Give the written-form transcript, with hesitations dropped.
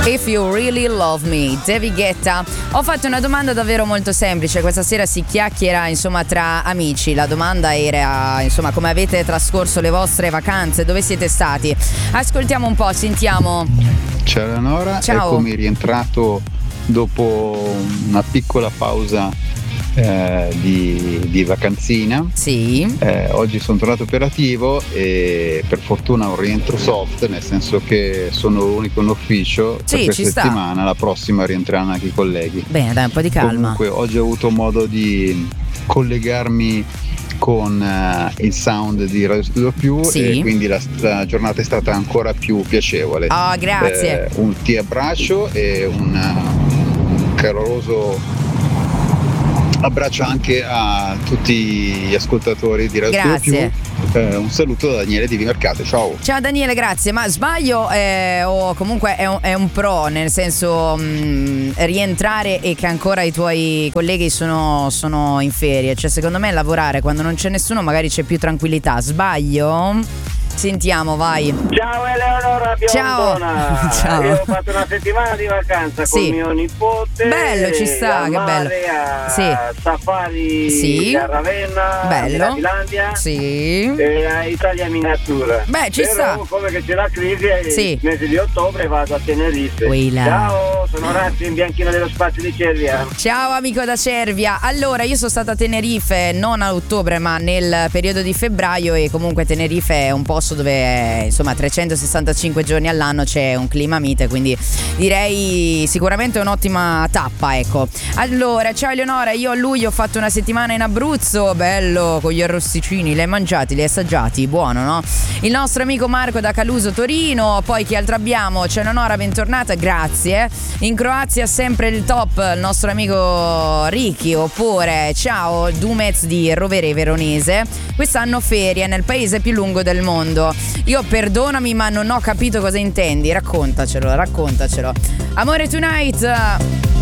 If You Really Love Me, David Guetta. Ho fatto una domanda davvero molto semplice. Questa sera si chiacchiera, insomma, tra amici. La domanda era, insomma, come avete trascorso le vostre vacanze, dove siete stati? Ascoltiamo un po', sentiamo. Ciao Eleonora, Ciao. eccomi rientrato dopo una piccola pausa di vacanzina. Sì. Oggi sono tornato operativo e per fortuna un rientro soft, nel senso che sono l'unico in ufficio Sì, per ci questa sta. settimana, la prossima rientreranno anche i colleghi. Bene, dai, un po' di calma. Comunque oggi ho avuto modo di collegarmi con il sound di Radio Studio Più, Sì. e quindi la giornata è stata ancora più piacevole. Oh, grazie. Ti abbraccio e un caloroso abbraccio anche a tutti gli ascoltatori di Radio Grazie. Studio Più. Un saluto da Daniele di Vimercate, ciao. Ciao Daniele, grazie. Ma sbaglio o comunque è un pro, nel senso rientrare e che ancora i tuoi colleghi sono in ferie? Cioè, secondo me lavorare quando non c'è nessuno magari c'è più tranquillità. Sbaglio? Sentiamo, vai. Ciao Eleonora Biondona. Ciao. Io ho fatto una settimana di vacanza Sì. con mio nipote. Bello, ci sta, al che mare, bello. A Sì. safari Sì. a Ravenna, Bello. a Finlandia Sì. e a Italia Miniatura. Beh, ci Però, sta. come che c'è la crisi, Sì. il mese di ottobre vado a Tenerife. Quella. Ciao, sono Razzi in bianchino dello spazio di Cervia. Ciao amico da Cervia. Allora, io sono stata a Tenerife non a ottobre ma nel periodo di febbraio, e comunque Tenerife è un posto dove insomma 365 giorni all'anno c'è un clima mite, quindi direi sicuramente un'ottima tappa, ecco. Allora, ciao Eleonora, io a luglio ho fatto una settimana in Abruzzo, bello, con gli arrosticini, li hai mangiati, li hai assaggiati? Buono, no? Il nostro amico Marco da Caluso, Torino. Poi chi altro abbiamo? Ciao Eleonora, bentornata, grazie. In Croazia sempre il top, il nostro amico Ricky. Oppure ciao Dumez di Rovere Veronese, quest'anno ferie nel paese più lungo del mondo. Io perdonami ma non ho capito cosa intendi, raccontacelo. Amore Tonight.